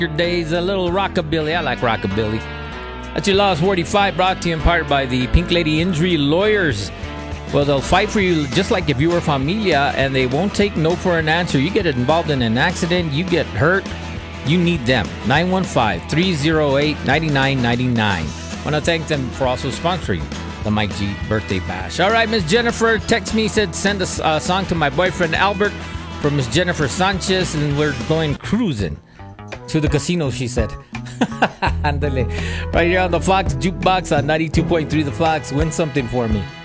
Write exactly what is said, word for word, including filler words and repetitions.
your days, a little rockabilly. I like rockabilly. That's your Lost forty-five, brought to you in part by the Pink Lady Injury Lawyers. Well, they'll fight for you just like if you were familia, and they won't take no for an answer. You get involved in an accident, you get hurt, you need them. nine one five, three oh eight, nine nine nine nine. I want to thank them for also sponsoring the Mike G Birthday Bash. All right, Miss Jennifer, text me, said send a uh, song to my boyfriend Albert from Miss Jennifer Sanchez, and we're going cruising to the casino, she said. Andale. Right here on the Fox Jukebox on ninety-two point three The Fox. Win something for me.